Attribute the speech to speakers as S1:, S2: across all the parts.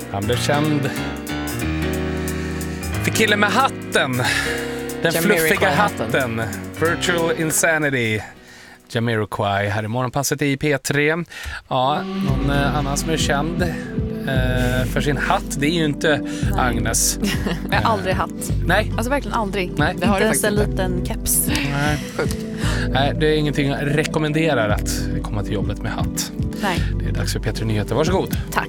S1: Han blev känd för killen med hatten. Den fluffiga hatten. Virtual Insanity. Jamiroquai här i morgonpasset i P3. Ja, någon annan som är känd för sin hatt, det är ju inte Agnes.
S2: Jag har aldrig hatt.
S1: Nej.
S2: Alltså verkligen aldrig.
S1: Nej.
S2: Det har inte ens en liten keps.
S1: Nej.
S2: Sjukt.
S1: Nej, det är ingenting jag rekommenderar att komma till jobbet med hatt.
S2: Nej.
S1: Det är dags för P3 Nyheter. Varsågod.
S2: Tack.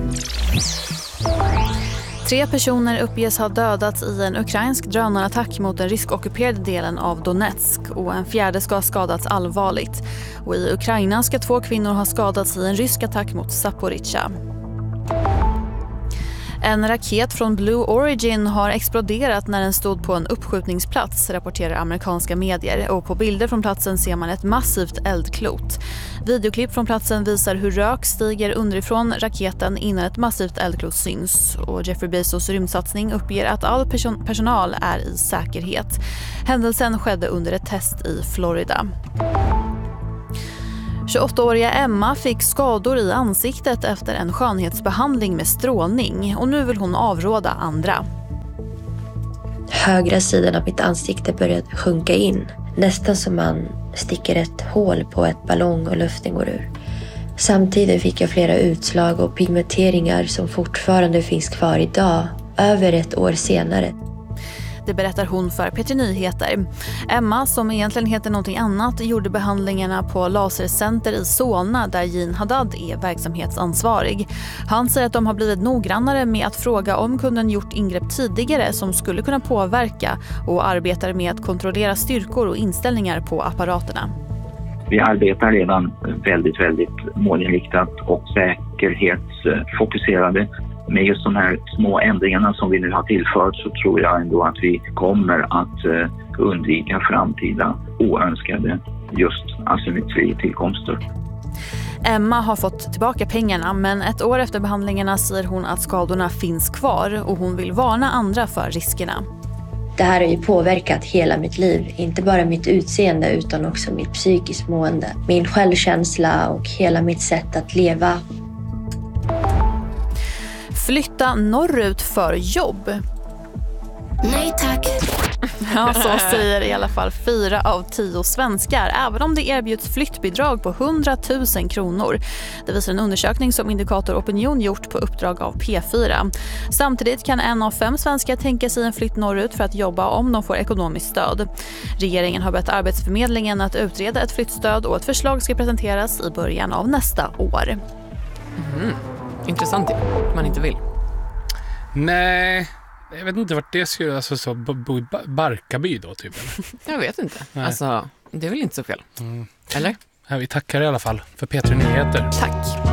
S2: 3 personer uppges ha dödats i en ukrainsk drönarattack mot den ryskockuperade delen av Donetsk och en 4:e ska ha skadats allvarligt. Och i Ukraina ska 2 kvinnor ha skadats i en rysk attack mot Zaporizjzja. En raket från Blue Origin har exploderat när den stod på en uppskjutningsplats, rapporterar amerikanska medier. Och på bilder från platsen ser man ett massivt eldklot. Videoklipp från platsen visar hur rök stiger underifrån raketen innan ett massivt eldklot syns. Och Jeffrey Bezos rymdsatsning uppger att all personal är i säkerhet. Händelsen skedde under ett test i Florida. 28-åriga Emma fick skador i ansiktet efter en skönhetsbehandling med strålning och nu vill hon avråda andra.
S3: Högra sidan av mitt ansikte började sjunka in. Nästan som man sticker ett hål på ett ballong och luften går ur. Samtidigt fick jag flera utslag och pigmenteringar som fortfarande finns kvar idag, över ett år senare.
S2: Det berättar hon för P3 Nyheter. Emma, som egentligen heter någonting annat, gjorde behandlingarna på Lasercenter i Solna där Jin Haddad är verksamhetsansvarig. Han säger att de har blivit noggrannare med att fråga om kunden gjort ingrepp tidigare som skulle kunna påverka och arbetar med att kontrollera styrkor och inställningar på apparaterna.
S4: Vi arbetar redan väldigt målinriktat och säkerhetsfokuserade. Med just de här små ändringarna som vi nu har tillfört så tror jag ändå att vi kommer att undvika framtida oönskade just asymmetri-tillkomster.
S2: Emma har fått tillbaka pengarna, men ett år efter behandlingarna säger hon att skadorna finns kvar och hon vill varna andra för riskerna.
S3: Det här har ju påverkat hela mitt liv, inte bara mitt utseende utan också mitt psykiskt mående. Min självkänsla och hela mitt sätt att leva.
S2: Flytta norrut för jobb.
S3: Nej tack.
S2: Ja, så säger i alla fall 4 av 10 svenskar, även om det erbjuds flyttbidrag på 100 000 kronor. Det visar en undersökning som Indikator Opinion gjort på uppdrag av P4. Samtidigt kan 1 av 5 svenskar tänka sig en flytt norrut för att jobba om de får ekonomiskt stöd. Regeringen har bett Arbetsförmedlingen att utreda ett flyttstöd och ett förslag ska presenteras i början av nästa år.
S5: Intressant, man inte vill.
S1: Nej, jag vet inte vart det skulle, alltså så bo i Barkarby då typ eller?
S5: Jag vet inte.
S1: Nej.
S5: Alltså, det är väl inte så fel. Eller?
S1: Ja, vi tackar i alla fall för P3 Nyheter.
S2: Tack.